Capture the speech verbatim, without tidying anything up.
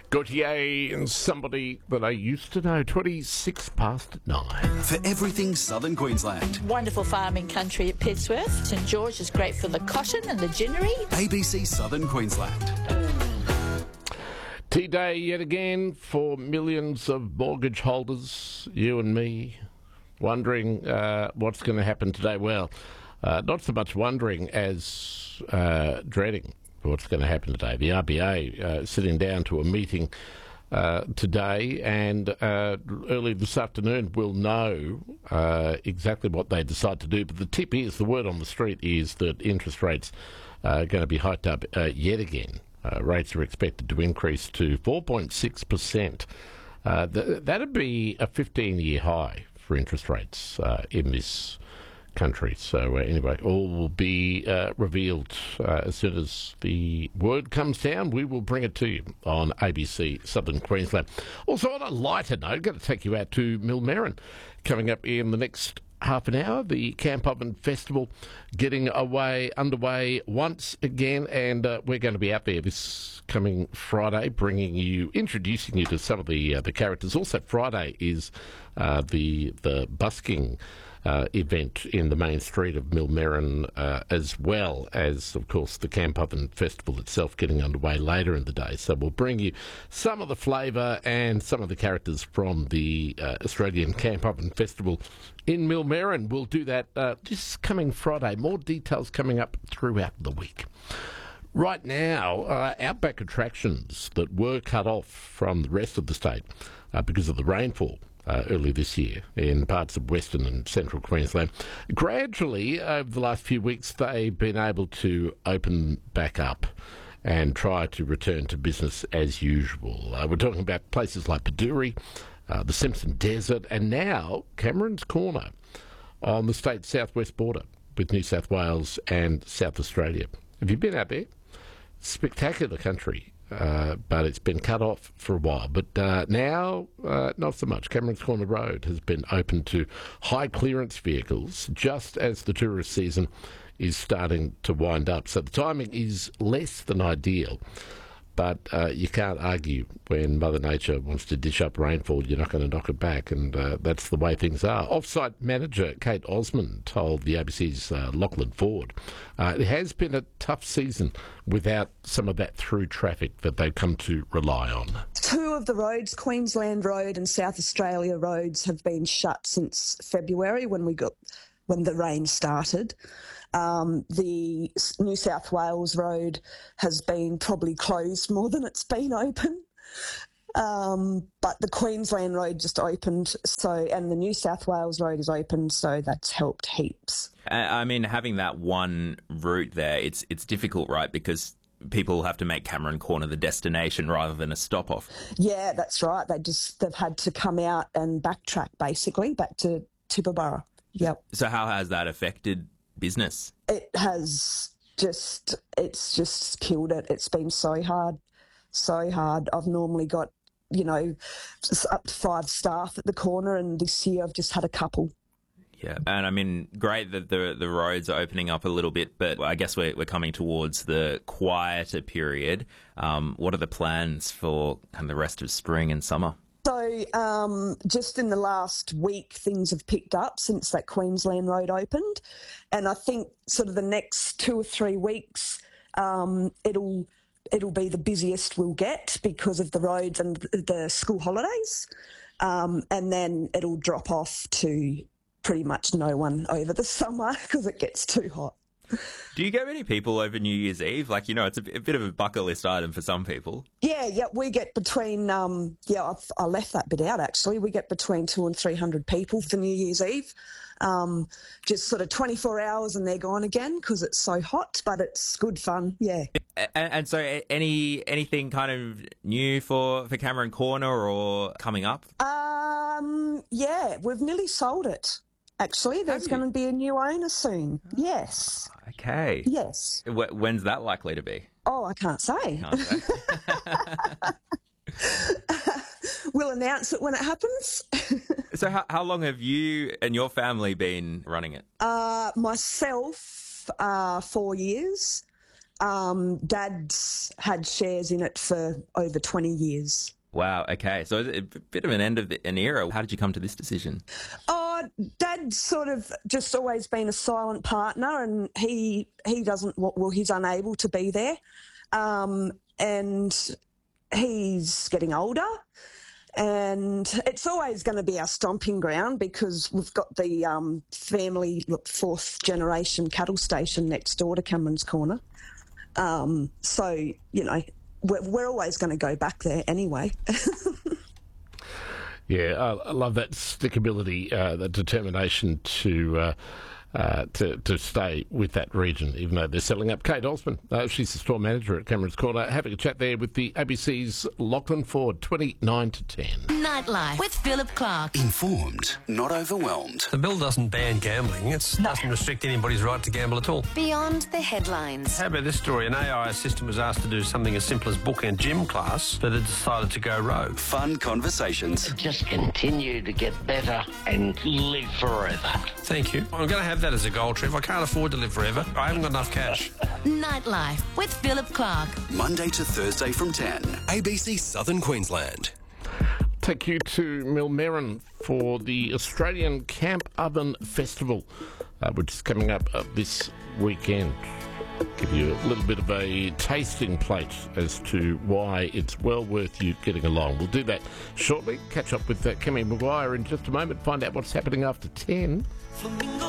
Gautier and somebody that I used to know, twenty-six past nine. For everything Southern Queensland, Wonderful farming country at Pedsworth. St George is great for the cotton and the ginnery. A B C Southern Queensland. T-Day yet again for millions of mortgage holders, you and me, wondering uh, what's going to happen today. Well, uh, not so much wondering as uh, dreading what's going to happen today. The R B A uh, sitting down to a meeting uh, today, and uh, early this afternoon we'll know uh, exactly what they decide to do. But the tip is, the word on the street is that interest rates are going to be hiked up uh, yet again. Uh, rates are expected to increase to four point six percent. Uh, th- that'd be a fifteen-year high for interest rates uh, in this country. So uh, anyway, all will be uh, revealed uh, as soon as the word comes down. We will bring it to you on A B C Southern Queensland. Also, on a lighter note, going to take you out to Millmerran coming up in the next half an hour. The Camp Oven Festival getting away underway once again, and uh, we're going to be out there this coming Friday, bringing you, introducing you to some of the uh, the characters. Also, Friday is uh, the the busking Uh, event in the main street of Millmerran, uh, as well as, of course, the Camp Oven Festival itself getting underway later in the day. So we'll bring you some of the flavour and some of the characters from the uh, Australian Camp Oven Festival in Millmerran. We'll do that uh, this coming Friday. More details coming up throughout the week. Right now, uh, outback attractions that were cut off from the rest of the state uh, because of the rainfall Uh, early this year in parts of Western and Central Queensland. Gradually, over the last few weeks, they've been able to open back up and try to return to business as usual. Uh, we're talking about places like Paduri, uh, the Simpson Desert, and now Cameron's Corner on the state's southwest border with New South Wales and South Australia. Have you been out there? Spectacular country. Uh, but it's been cut off for a while. But uh, now, uh, not so much. Cameron's Corner Road has been open to high clearance vehicles just as the tourist season is starting to wind up. So the timing is less than ideal. But uh, you can't argue when Mother Nature wants to dish up rainfall, you're not going to knock it back, and uh, that's the way things are. Off-site manager Kate Osmond told the A B C's uh, Lachlan Ford uh, it has been a tough season without some of that through traffic that they've come to rely on. Two of the roads, Queensland Road and South Australia roads, have been shut since February when we got when the rain started. Um, the New South Wales road has been probably closed more than it's been open. Um, but the Queensland road just opened, so and the New South Wales road is open, so that's helped heaps. I mean, having that one route there, it's it's difficult, right? Because people have to make Cameron Corner the destination rather than a stop-off. Yeah, that's right. They just they've had to come out and backtrack, basically, back to Tibooburra. Yep. So how has that affected business? It has just, it's just killed it. It's been so hard, so hard. I've normally got, you know, just up to five staff at the corner, and this year I've just had a couple. Yeah, and I mean, great that the the roads are opening up a little bit, but I guess we're we're coming towards the quieter period. Um, what are the plans for kind of the rest of spring and summer? So um, just in the last week, things have picked up since that Queensland road opened. And I think sort of the next two or three weeks, um, it'll it'll be the busiest we'll get because of the roads and the school holidays. Um, and then it'll drop off to pretty much no one over the summer because it gets too hot. Do you get many people over New Year's Eve? Like, you know, it's a, a bit of a bucket list item for some people. Yeah, yeah, we get between, um, yeah, I've, I left that bit out actually. We get between two and three hundred people for New Year's Eve. Um, just sort of twenty-four hours and they're gone again because it's so hot, but it's good fun, yeah. And, and so any anything kind of new for, for Cameron Corner or coming up? Um, yeah, we've nearly sold it. Actually, there's going to be a new owner soon. Yes. Okay. Yes. W- when's that likely to be? Oh, I can't say. Can't say. We'll announce it when it happens. So how, how long have you and your family been running it? Uh, myself, uh, four years. Um, Dad's had shares in it for over twenty years. Wow, okay. So a bit of an end of an era. How did you come to this decision? Oh, Dad's sort of just always been a silent partner, and he he doesn't, well, he's unable to be there. Um, and he's getting older, and it's always going to be our stomping ground because we've got the um, family fourth generation cattle station next door to Cameron's Corner. Um, so, you know, we're, we're always going to go back there anyway. Yeah, I, I love that stickability, uh, the determination to, uh, uh, to to stay with that region, even though they're selling up. Kate Osman, uh, she's the store manager at Cameron's Corner, having a chat there with the A B C's Lachlan Ford, twenty-nine to ten. Nightlife with Philip Clark. Informed, not overwhelmed. The bill doesn't ban gambling. It doesn't restrict anybody's right to gamble at all. Beyond the headlines. How about this story? An A I assistant was asked to do something as simple as book a gym class, but it decided to go rogue. Fun conversations. Just continue to get better and live forever. Thank you. I'm going to have that as a goal, Trev. I can't afford to live forever. I haven't got enough cash. Nightlife with Philip Clark. Monday to Thursday from ten. A B C Southern Queensland. Take you to Millmerran for the Australian Camp Oven Festival, uh, which is coming up uh, this weekend. Give you a little bit of a tasting plate as to why it's well worth you getting along. We'll do that shortly. Catch up with uh, Kemi Maguire in just a moment. Find out what's happening after ten.